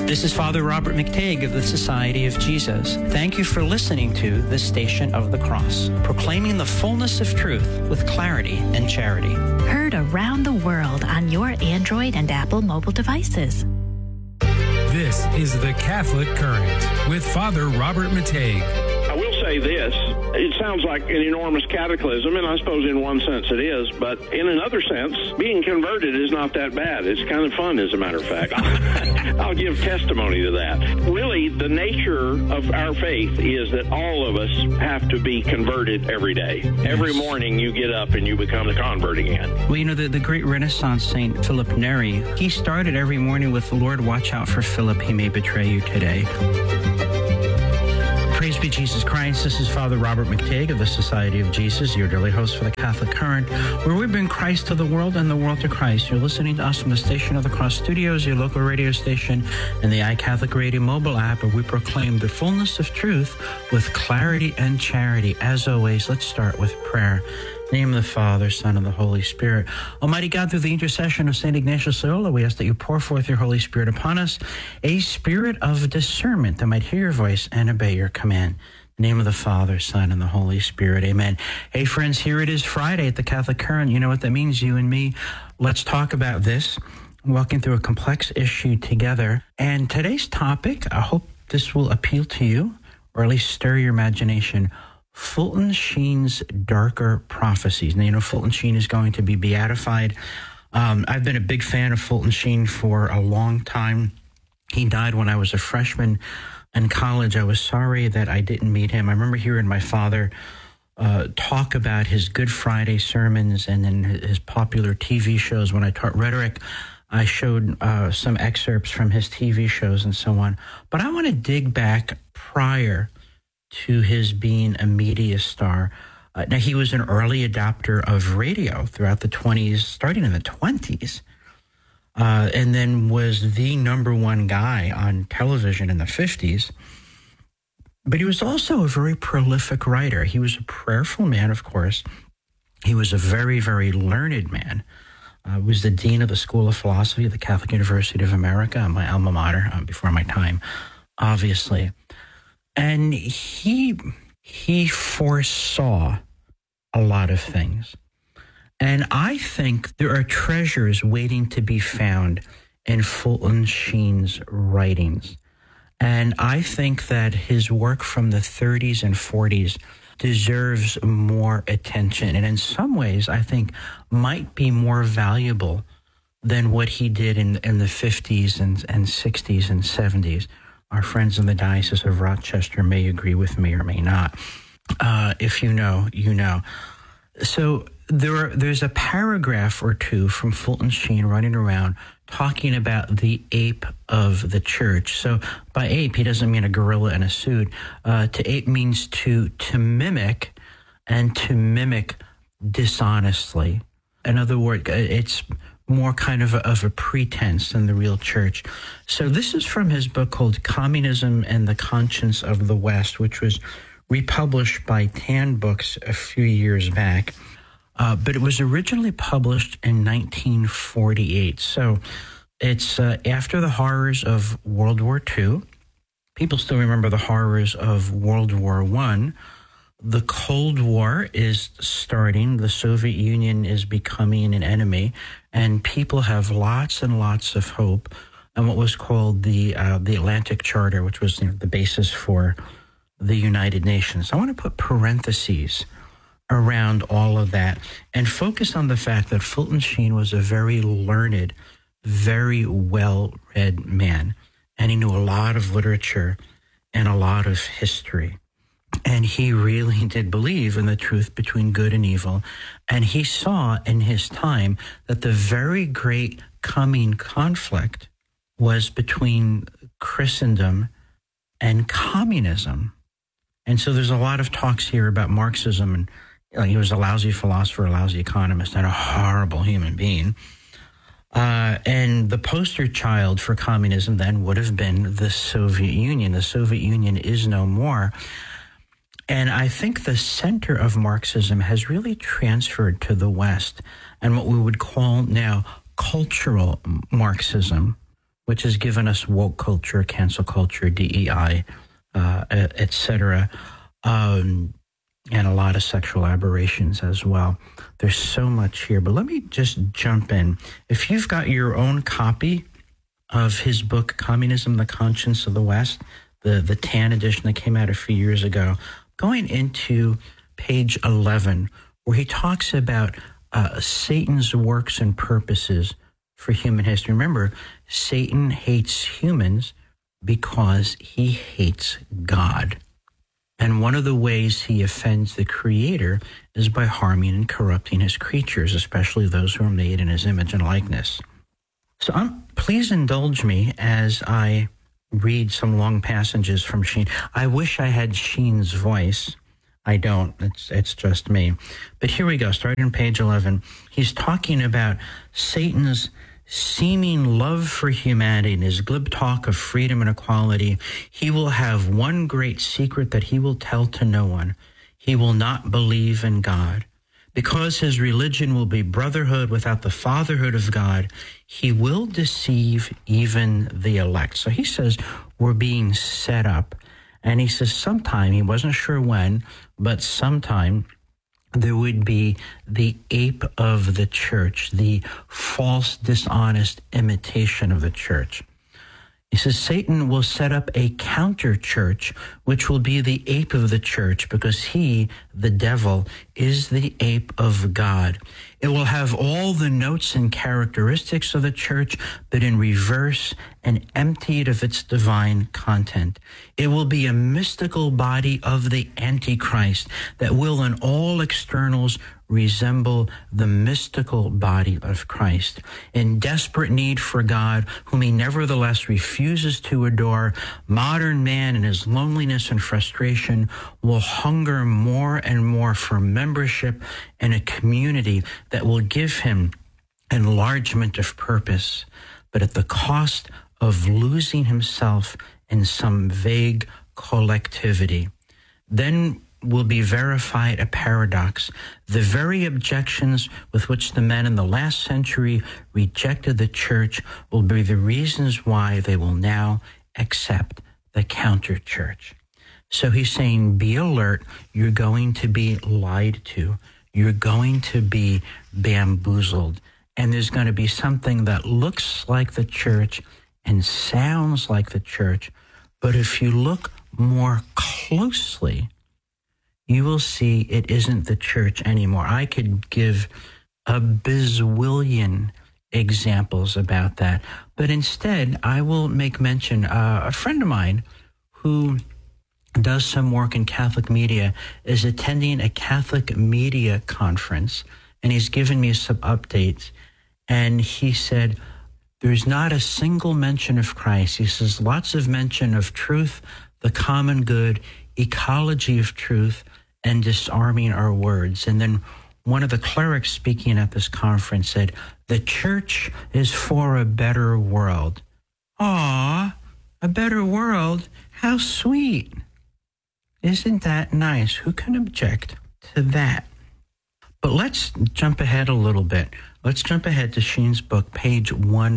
This is Father Robert McTague of the Society of Jesus. Thank you for listening to the Station of the Cross, proclaiming the fullness of truth with clarity and charity. Heard around the world on your Android and Apple mobile devices. This is the Catholic Current with Father Robert McTague. I will say this. It sounds like an enormous cataclysm, and I suppose in one sense it is, but in another sense, being converted is not that bad. It's kind of fun, as a matter of fact. I'll give testimony to that. Really, the nature of our faith is that all of us have to be converted every day. Every morning you get up and you become a convert again. Well, you know, the great Renaissance saint Philip Neri, he started every morning with, "Lord, watch out for Philip, he may betray you today." Praise be Jesus Christ. This is Father Robert McTague of the Society of Jesus, your daily host for the Catholic Current, where we bring Christ to the world and the world to Christ. You're listening to us from the Station of the Cross Studios, your local radio station, and the iCatholic Radio mobile app, where we proclaim the fullness of truth with clarity and charity. As always, let's start with prayer. In the name of the Father, Son, and the Holy Spirit. Almighty God, through the intercession of St. Ignatius Loyola, we ask that you pour forth your Holy Spirit upon us, a spirit of discernment that might hear your voice and obey your command. In the name of the Father, Son, and the Holy Spirit. Amen. Hey, friends, here it is Friday at the Catholic Current. You know what that means, you and me. Let's talk about this, walking through a complex issue together. And today's topic, I hope this will appeal to you, or at least stir your imagination. Fulton Sheen's darker prophecies. Now, you know, Fulton Sheen is going to be beatified. I've been a big fan of Fulton Sheen for a long time. He died when I was a freshman in college. I was sorry that I didn't meet him. I remember hearing my father talk about his Good Friday sermons and then his popular TV shows. When I taught rhetoric, I showed some excerpts from his TV shows and so on. But I want to dig back prior to his being a media star. Now, he was an early adopter of radio throughout the 20s, starting in the 20s, and then was the number one guy on television in the 50s. But he was also a very prolific writer. He was a prayerful man, of course. He was a very, very learned man. Was the dean of the School of Philosophy at the Catholic University of America, my alma mater, before my time, obviously. And he foresaw a lot of things. And I think there are treasures waiting to be found in Fulton Sheen's writings. And I think that his work from the 30s and 40s deserves more attention. And in some ways, I think might be more valuable than what he did in the 50s and 60s and 70s. Our friends in the Diocese of Rochester may agree with me or may not. If you know, you know. So there's a paragraph or two from Fulton Sheen running around talking about the ape of the church. So by ape, he doesn't mean a gorilla in a suit. To ape means to mimic, and to mimic dishonestly. In other words, it's more kind of a pretense than the real church. So this is from his book called Communism and the Conscience of the West, which was republished by Tan Books a few years back. But it was originally published in 1948. So it's after the horrors of World War II. People still remember the horrors of World War I. The Cold War is starting. The Soviet Union is becoming an enemy, and people have lots and lots of hope. And what was called the Atlantic Charter, which was the basis for the United Nations. I want to put parentheses around all of that and focus on the fact that Fulton Sheen was a very learned, very well-read man, and he knew a lot of literature and a lot of history. And he really did believe in the truth between good and evil. And he saw in his time that the very great coming conflict was between Christendom and communism. And so there's a lot of talks here about Marxism. And he was a lousy philosopher, a lousy economist, and a horrible human being. And the poster child for communism then would have been the Soviet Union. The Soviet Union is no more. And I think the center of Marxism has really transferred to the West, and what we would call now cultural Marxism which has given us woke culture, cancel culture, DEI, etc., and a lot of sexual aberrations as well. There's so much here, but let me just jump in. If you've got your own copy of his book, Communism, the Conscience of the West, the tan edition that came out a few years ago, going into page 11, where he talks about Satan's works and purposes for human history. Remember, Satan hates humans because he hates God. And one of the ways he offends the Creator is by harming and corrupting his creatures, especially those who are made in his image and likeness. So please indulge me as I read some long passages from Sheen. I wish I had Sheen's voice. I don't. It's just me. But here we go, starting on page 11. He's talking about Satan's seeming love for humanity and his glib talk of freedom and equality. He will have one great secret that he will tell to no one. He will not believe in God. Because his religion will be brotherhood without the fatherhood of God, he will deceive even the elect. So he says we're being set up. And he says sometime, he wasn't sure when, but sometime there would be the ape of the church, the false, dishonest imitation of the church. He says Satan will set up a counter church, which will be the ape of the church, because he, the devil, is the ape of God. It will have all the notes and characteristics of the church, but in reverse and emptied of its divine content. It will be a mystical body of the Antichrist that will in all externals resemble the mystical body of Christ. In desperate need for God, whom he nevertheless refuses to adore, modern man in his loneliness and frustration will hunger more and more for membership in a community that will give him enlargement of purpose, but at the cost of losing himself in some vague collectivity. Then will be verified a paradox. The very objections with which the men in the last century rejected the church will be the reasons why they will now accept the counter church. So he's saying, be alert. You're going to be lied to. You're going to be bamboozled. And there's going to be something that looks like the church and sounds like the church. But if you look more closely, you will see it isn't the church anymore. I could give a bazillion examples about that. But instead, I will make mention, a friend of mine who does some work in Catholic media is attending a Catholic media conference, and he's given me some updates. And he said, there's not a single mention of Christ. He says, lots of mention of truth, the common good, ecology of truth, and disarming our words. And then one of the clerics speaking at this conference said, the church is for a better world. Aw, a better world? How sweet. Isn't that nice? Who can object to that? But let's jump ahead a little bit. Let's jump ahead to Sheen's book, page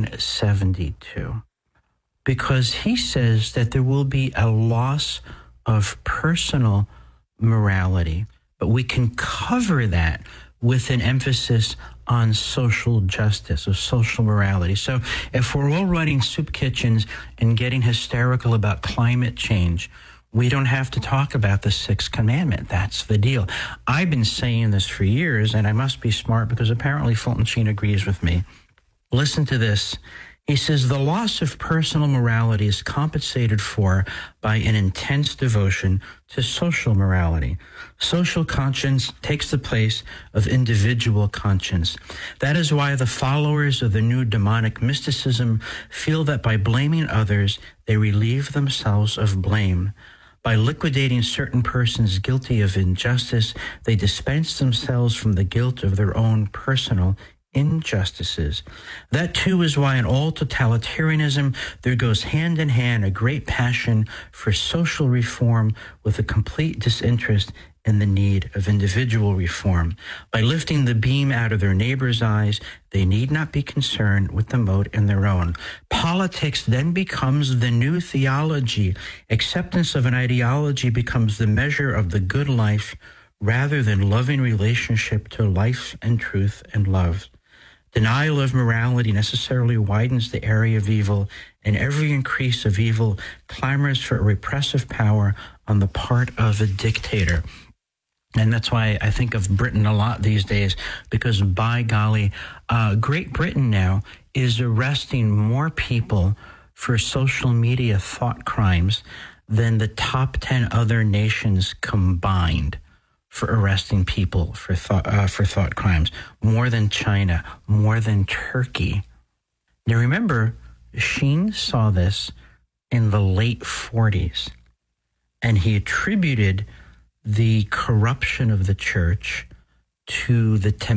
172, because he says that there will be a loss of personal morality, but we can cover that with an emphasis on social justice or social morality. So if we're all running soup kitchens and getting hysterical about climate change, we don't have to talk about the sixth commandment. That's the deal. I've been saying this for years, and I must be smart because apparently Fulton Sheen agrees with me. Listen to this. He says, the loss of personal morality is compensated for by an intense devotion to social morality. Social conscience takes the place of individual conscience. That is why the followers of the new demonic mysticism feel that by blaming others, they relieve themselves of blame. By liquidating certain persons guilty of injustice, they dispense themselves from the guilt of their own personal injustices. That too is why in all totalitarianism there goes hand in hand a great passion for social reform with a complete disinterest in the need of individual reform. By lifting the beam out of their neighbor's eyes, they need not be concerned with the mote in their own. Politics then becomes the new theology. Acceptance of an ideology becomes the measure of the good life rather than loving relationship to life and truth and love. Denial of morality necessarily widens the area of evil, and every increase of evil clamors for a repressive power on the part of a dictator. And that's why I think of Britain a lot these days, because by golly, Great Britain now is arresting more people for social media thought crimes than the top 10 other nations combined for arresting people for thought crimes, more than China, more than Turkey. Now remember, Sheen saw this in the late 40s, and he attributed the corruption of the church to the